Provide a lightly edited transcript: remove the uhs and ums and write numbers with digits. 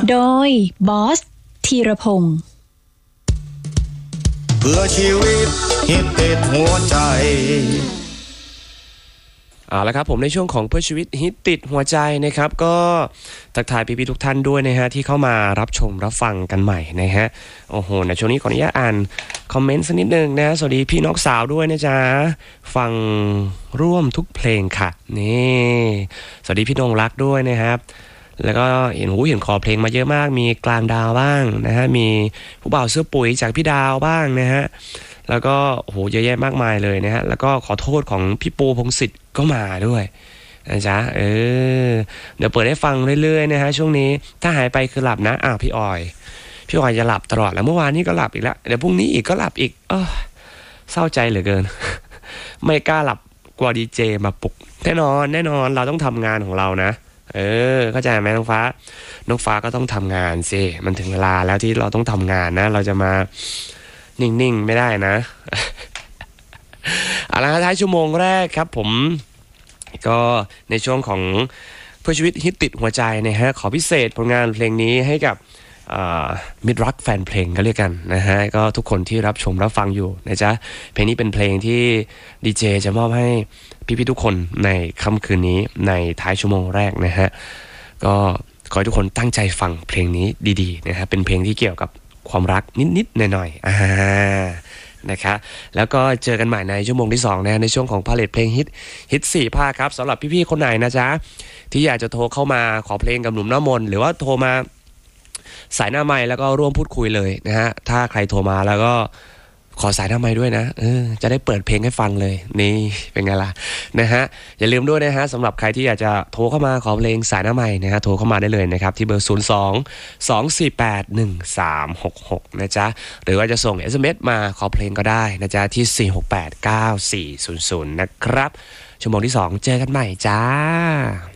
โดยบอสธีรพงศ์เพื่อชีวิตฮิตติดหัวใจแล้วครับผมในช่วงของเพื่อชีวิตฮิตติดหัวใจนะครับก็ทักทายพี่ๆทุกท่านด้วยนะฮะที่เข้ามารับชมรับฟังกันใหม่นะฮะโอ้โหในช่วงนี้ขออนุญาตอ่านคอมเมนต์สักนิดนึงนะสวัสดีพี่น้องสาวด้วยนะจ๊ะฟังร่วมทุกเพลงค่ะนี่สวัสดีพี่นงรักด้วยนะครับแล้วก็เห็นขอเพลงมาเยอะมากมีกลางดาวบ้างนะฮะมีผู้บ่าวเสื้อปุ๋ยจากพี่ดาวบ้างนะฮะแล้วก็โอ้โหเยอะแยะมากมายเลยนะฮะแล้วก็ขอโทษของพี่ปูพงศิษฐ์ก็มาด้วยนะจ๊ะเดี๋ยวเปิดให้ฟังเรื่อยๆนะฮะช่วงนี้ถ้าหายไปคือหลับนะพี่ออยจะหลับตลอดแล้วเมื่อวานนี้ก็หลับอีกแล้วเดี๋ยวพรุ่งนี้อีกก็หลับอีกเศร้าใจเหลือเกิน ไม่กล้าหลับกว่าดีเจมาปลุกแน่นอนเราต้องทำงานของเรานะเข้าใจไหมน้องฟ้าก็ต้องทำงานสิมันถึงเวลาแล้วที่เราต้องทำงานนะเราจะมานิ่งๆไม่ได้นะเอาละท้ายชั่วโมงแรกครับผมก็ในช่วงของเพื่อชีวิตฮิตติดหัวใจนะฮะขอพิเศษผลงานเพลงนี้ให้กับมิตรรักแฟนเพลงก็เรียกกันนะฮะก็ทุกคนที่รับชมรับฟังอยู่นะจ๊ะเพลงนี้เป็นเพลงที่ดีเจจะมอบให้พี่ๆทุกคนในค่ำคืนนี้ในท้ายชั่วโมงแรกนะฮะก็ขอให้ทุกคนตั้งใจฟังเพลงนี้ดีๆนะฮะเป็นเพลงที่เกี่ยวกับความรักนิดๆหน่อยๆนะครับแล้วก็เจอกันใหม่ในชั่วโมงที่2นะในช่วงของพาเลทเพลงฮิต4ภาคครับสำหรับพี่ๆคนไหนนะจ๊ะที่อยากจะโทรเข้ามาขอเพลงกับหนุ่มหน้ามนต์หรือว่าโทรมาสายหน้าไมค์แล้วก็ร่วมพูดคุยเลยนะฮะถ้าใครโทรมาแล้วก็ขอสายหน้าไมค์ด้วยนะจะได้เปิดเพลงให้ฟังเลยนี่เป็นไงล่ะนะฮะอย่าลืมด้วยนะฮะสำหรับใครที่อยากจะโทรเข้ามาขอเพลงสายหน้าไมค์นะฮะโทรเข้ามาได้เลยนะครับที่เบอร์02-248-1366นะจ๊ะหรือว่าจะส่ง SMS มาขอเพลงก็ได้นะจ๊ะที่4689400นะครับชั่วโมงที่2เจอกันใหม่จ้า